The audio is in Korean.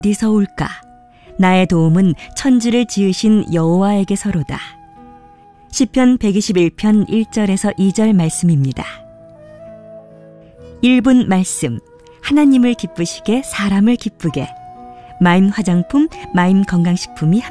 어디서 올까? 나의 도움은 천지를 지으신 여호와에게서로다. 시편 121편 1절에서 2절 말씀입니다. 1분 말씀, 하나님을 기쁘시게 사람을 기쁘게. 마임 화장품, 마임 건강식품이